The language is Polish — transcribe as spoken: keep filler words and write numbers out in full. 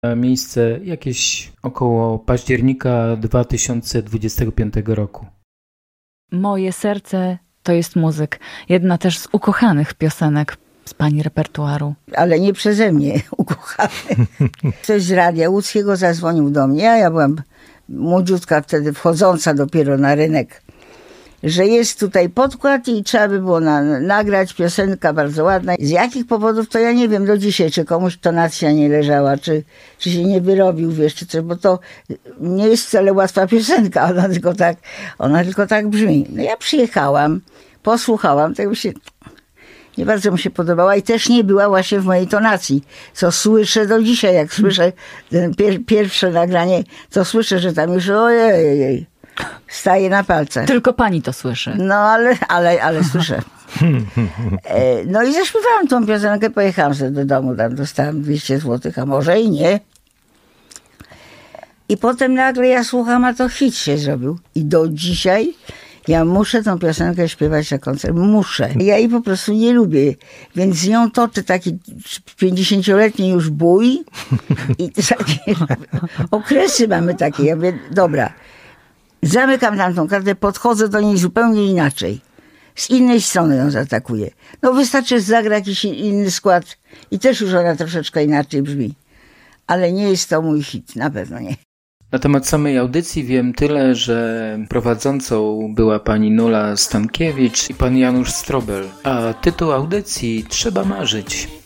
miejsce jakieś około października dwa tysiące dwudziestego piątego roku. Moje serce to jest muzyk. Jedna też z ukochanych piosenek z pani repertuaru. Ale nie przeze mnie ukochany. Ktoś z radia łódzkiego zadzwonił do mnie, a ja byłam młodziutka wtedy, wchodząca dopiero na rynek, że jest tutaj podkład i trzeba by było na, nagrać piosenka bardzo ładna. Z jakich powodów to ja nie wiem do dzisiaj, czy komuś tonacja nie leżała, czy, czy się nie wyrobił, wiesz, czy coś, bo to nie jest wcale łatwa piosenka, ona tylko tak, ona tylko tak brzmi. No ja przyjechałam, posłuchałam, tego się nie bardzo mi się podobała i też nie była właśnie w mojej tonacji, co słyszę do dzisiaj, jak słyszę ten pier, pierwsze nagranie, to słyszę, że tam już ojej, staje na palcach. Tylko pani to słyszy. No ale, ale, ale słyszę. No i zaśpiewałam tą piosenkę, pojechałam sobie do domu, tam dostałam dwieście złotych, a może i nie. I potem nagle ja słucham, a to hit się zrobił. I do dzisiaj ja muszę tą piosenkę śpiewać na koncert. Muszę. Ja jej po prostu nie lubię. Więc z nią toczy taki pięćdziesięcioletni już bój. I takie okresy mamy takie. Ja mówię, dobra, zamykam tamtą kartę, podchodzę do niej zupełnie inaczej. Z innej strony ją zaatakuję. No wystarczy zagrać jakiś inny skład i też już ona troszeczkę inaczej brzmi. Ale nie jest to mój hit, na pewno nie. Na temat samej audycji wiem tyle, że prowadzącą była pani Nula Stankiewicz i pan Janusz Strobel, a tytuł audycji Trzeba marzyć.